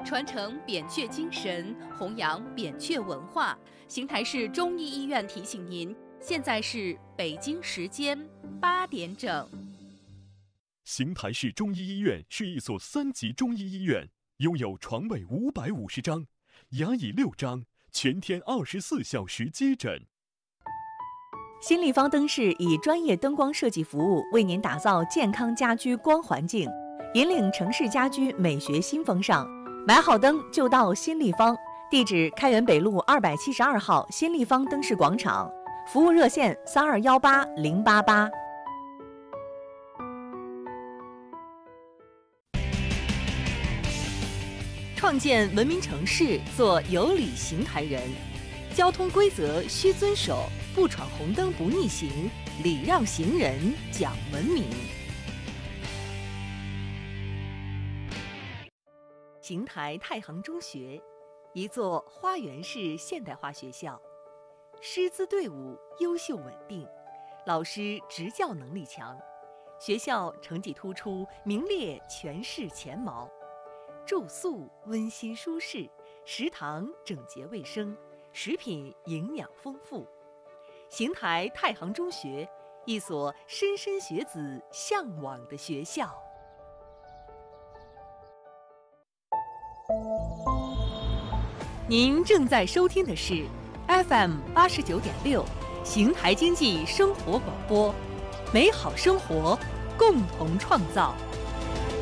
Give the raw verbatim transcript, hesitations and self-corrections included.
传承扁鹊精神，弘扬扁鹊文化。邢台市中医医院提醒您，现在是北京时间八点整。 邢台市中医医院是一所三级中医医院，拥有床位五百五十张，牙椅六张，全天二十四小时接诊。 新立方灯饰以专业灯光设计服务，为您打造健康家居光环境，引领城市家居美学新风尚。买好灯就到新立方，地址开元北路二百七十二号新立方灯饰广场，服务热线三二幺八零八八。创建文明城市，做有礼邢台人。交通规则需遵守，不闯红灯不逆行，礼让行人讲文明。邢台太行中学，一座花园式现代化学校，师资队伍优秀稳定，老师执教能力强，学校成绩突出，名列全市前茅。住宿温馨舒适，食堂整洁卫生，食品营养丰富。邢台太行中学，一所莘莘学子向往的学校。您正在收听的是 F M 八十九点六，邢台经济生活广播，美好生活，共同创造。